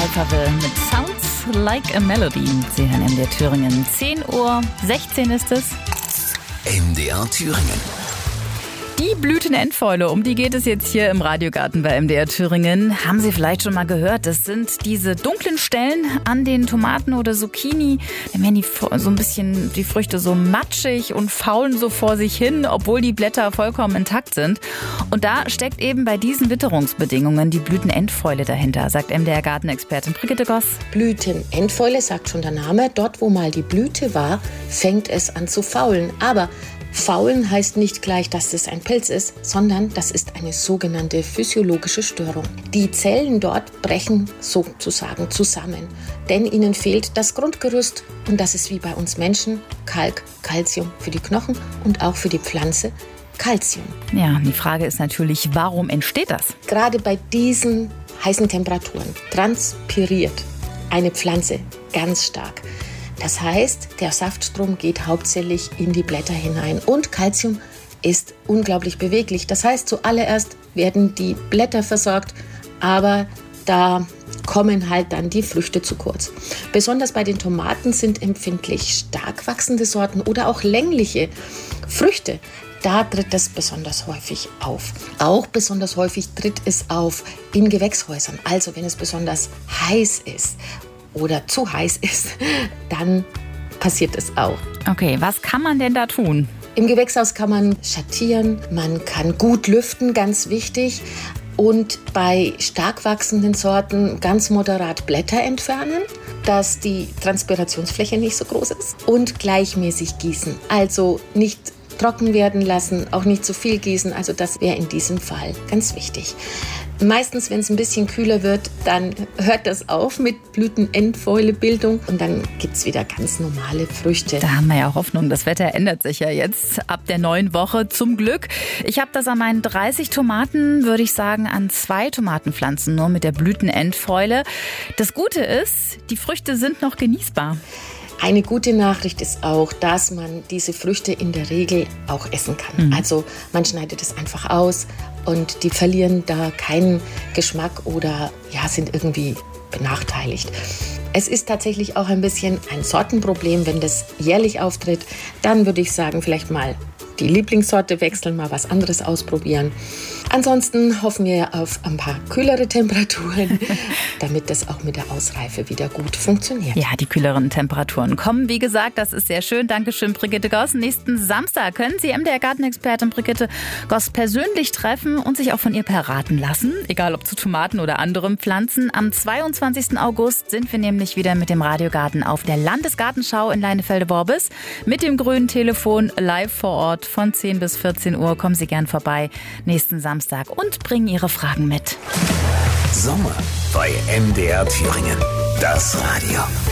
Alphaville mit Sounds Like a Melody. Sie hören MDR Thüringen. 10:16 Uhr ist es. MDR Thüringen. Die Blütenendfäule, um die geht es jetzt hier im Radiogarten bei MDR Thüringen. Haben Sie vielleicht schon mal gehört, das sind diese dunklen Stellen an den Tomaten oder Zucchini. Dann werden die so ein bisschen, die Früchte so matschig und faulen so vor sich hin, obwohl die Blätter vollkommen intakt sind. Und da steckt eben bei diesen Witterungsbedingungen die Blütenendfäule dahinter, sagt MDR-Gartenexpertin Brigitte Goss. Blütenendfäule, sagt schon der Name, dort wo mal die Blüte war, fängt es an zu faulen. Aber faulen heißt nicht gleich, dass es ein Pilz ist, sondern das ist eine sogenannte physiologische Störung. Die Zellen dort brechen sozusagen zusammen, denn ihnen fehlt das Grundgerüst und das ist wie bei uns Menschen Kalk, Calcium für die Knochen und auch für die Pflanze Calcium. Ja, die Frage ist natürlich, warum entsteht das? Gerade bei diesen heißen Temperaturen transpiriert eine Pflanze ganz stark. Das heißt, der Saftstrom geht hauptsächlich in die Blätter hinein und Calcium ist unglaublich beweglich. Das heißt, zuallererst werden die Blätter versorgt, aber da kommen halt dann die Früchte zu kurz. Besonders bei den Tomaten sind empfindlich stark wachsende Sorten oder auch längliche Früchte. Da tritt es besonders häufig auf. Auch besonders häufig tritt es auf in Gewächshäusern. Also wenn es besonders heiß ist oder zu heiß ist, dann passiert es auch. Okay, was kann man denn da tun? Im Gewächshaus kann man schattieren, man kann gut lüften, ganz wichtig. Und bei stark wachsenden Sorten ganz moderat Blätter entfernen, dass die Transpirationsfläche nicht so groß ist. Und gleichmäßig gießen, also nicht trocken werden lassen, auch nicht zu viel gießen. Also das wäre in diesem Fall ganz wichtig. Meistens, wenn es ein bisschen kühler wird, dann hört das auf mit Blütenendfäulebildung und dann gibt es wieder ganz normale Früchte. Da haben wir ja Hoffnung, das Wetter ändert sich ja jetzt ab der neuen Woche zum Glück. Ich habe das an meinen 30 Tomaten, würde ich sagen, an 2 Tomatenpflanzen nur mit der Blütenendfäule. Das Gute ist, die Früchte sind noch genießbar. Eine gute Nachricht ist auch, dass man diese Früchte in der Regel auch essen kann. Also man schneidet es einfach aus und die verlieren da keinen Geschmack oder sind irgendwie benachteiligt. Es ist tatsächlich auch ein bisschen ein Sortenproblem, wenn das jährlich auftritt. Dann würde ich sagen, vielleicht mal die Lieblingssorte wechseln, mal was anderes ausprobieren. Ansonsten hoffen wir auf ein paar kühlere Temperaturen, damit das auch mit der Ausreife wieder gut funktioniert. Ja, die kühleren Temperaturen kommen. Wie gesagt, das ist sehr schön. Dankeschön, Brigitte Goss. Nächsten Samstag können Sie MDR-Gartenexpertin Brigitte Goss persönlich treffen und sich auch von ihr beraten lassen, egal ob zu Tomaten oder anderen Pflanzen. Am 22. August sind wir nämlich wieder mit dem Radiogarten auf der Landesgartenschau in Leinefelde-Worbis mit dem grünen Telefon live vor Ort von 10 bis 14 Uhr. Kommen Sie gern vorbei nächsten Samstag und bringen Ihre Fragen mit. Sommer bei MDR Thüringen. Das Radio.